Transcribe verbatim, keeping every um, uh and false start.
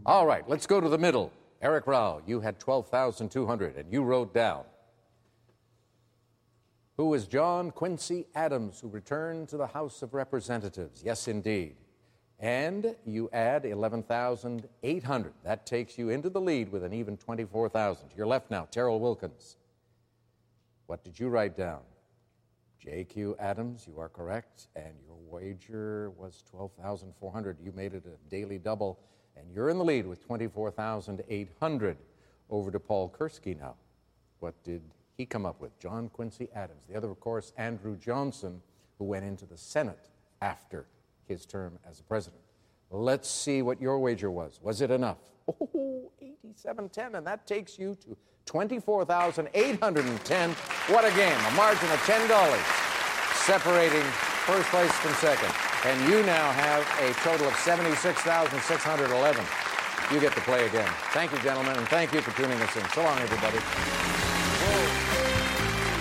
All right, let's go to the middle. Eric Rao, you had twelve thousand two hundred, and you wrote down, who is John Quincy Adams, who returned to the House of Representatives? Yes, indeed. And you add eleven thousand eight hundred. That takes you into the lead with an even twenty-four thousand. To your left now, Terrell Wilkins. What did you write down? J Q Adams, you are correct, and your wager was twelve thousand four hundred. You made it a daily double, and you're in the lead with twenty-four thousand eight hundred. Over to Paul Kursky now. What did he come up with? John Quincy Adams. The other, of course, Andrew Johnson, who went into the Senate after his term as president. Let's see what your wager was. Was it enough? Oh, eighty-seven ten, and that takes you to twenty-four thousand eight hundred ten. What a game. A margin of ten dollars separating first place from second. And you now have a total of seventy-six thousand six hundred eleven. You get to play again. Thank you, gentlemen, and thank you for tuning us in. So long, everybody.